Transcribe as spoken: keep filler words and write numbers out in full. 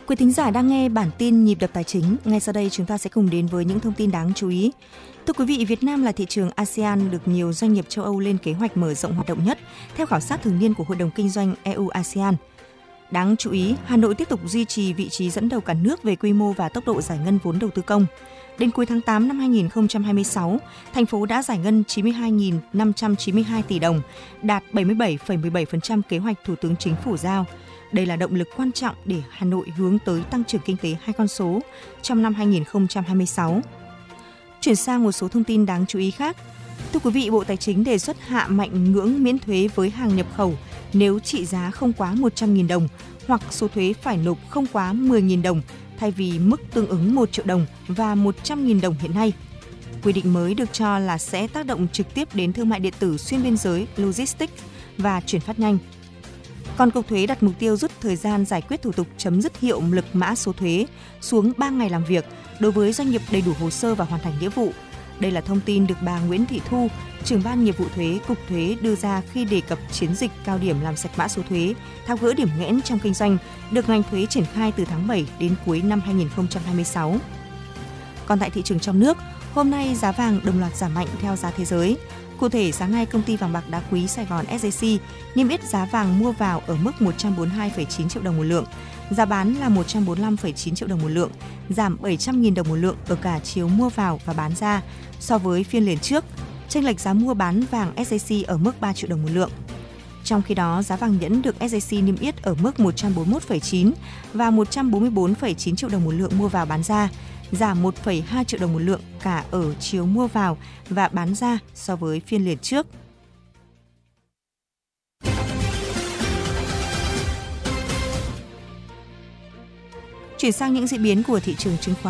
Quý thính giả đang nghe bản tin Nhịp đập tài chính. Ngay sau đây chúng ta sẽ cùng đến với những thông tin đáng chú ý. Thưa quý vị, Việt Nam là thị trường a sê an được nhiều doanh nghiệp châu Âu lên kế hoạch mở rộng hoạt động nhất, theo khảo sát thường niên của Hội đồng Kinh doanh e u a sê an. Đáng chú ý, Hà Nội tiếp tục duy trì vị trí dẫn đầu cả nước về quy mô và tốc độ giải ngân vốn đầu tư công. Đến cuối tháng tám năm hai nghìn không trăm hai mươi sáu, thành phố đã giải ngân chín mươi hai nghìn năm trăm chín mươi hai tỷ đồng, đạt bảy mươi bảy phẩy mười bảy phần trăm kế hoạch Thủ tướng Chính phủ giao. Đây là động lực quan trọng để Hà Nội hướng tới tăng trưởng kinh tế hai con số trong năm hai nghìn không trăm hai mươi sáu. Chuyển sang một số thông tin đáng chú ý khác. Thưa quý vị, Bộ Tài chính đề xuất hạ mạnh ngưỡng miễn thuế với hàng nhập khẩu nếu trị giá không quá một trăm nghìn đồng hoặc số thuế phải nộp không quá mười nghìn đồng thay vì mức tương ứng một triệu đồng và một trăm nghìn đồng hiện nay. Quy định mới được cho là sẽ tác động trực tiếp đến thương mại điện tử xuyên biên giới, logistics và chuyển phát nhanh. Còn Cục Thuế đặt mục tiêu rút thời gian giải quyết thủ tục chấm dứt hiệu lực mã số thuế xuống ba ngày làm việc đối với doanh nghiệp đầy đủ hồ sơ và hoàn thành nghĩa vụ. Đây là thông tin được bà Nguyễn Thị Thu, trưởng ban nghiệp vụ thuế, Cục Thuế đưa ra khi đề cập chiến dịch cao điểm làm sạch mã số thuế, tháo gỡ điểm nghẽn trong kinh doanh, được ngành thuế triển khai từ tháng bảy đến cuối năm hai nghìn không trăm hai mươi sáu. Còn tại thị trường trong nước, hôm nay giá vàng đồng loạt giảm mạnh theo giá thế giới. Cụ thể, sáng nay công ty vàng bạc đá quý Sài Gòn ét gi xê niêm yết giá vàng mua vào ở mức một trăm bốn mươi hai phẩy chín triệu đồng một lượng, giá bán là một trăm bốn mươi lăm phẩy chín triệu đồng một lượng, giảm bảy trăm nghìn đồng một lượng ở cả chiều mua vào và bán ra so với phiên liền trước. Chênh lệch giá mua bán vàng ét gi xê ở mức ba triệu đồng một lượng. Trong khi đó, giá vàng nhẫn được ét gi xê niêm yết ở mức một trăm bốn mươi mốt phẩy chín và một trăm bốn mươi bốn phẩy chín triệu đồng một lượng mua vào bán ra, giảm một phẩy hai triệu đồng một lượng cả ở chiều mua vào và bán ra so với phiên liền trước. Chuyển sang những diễn biến của thị trường chứng khoán.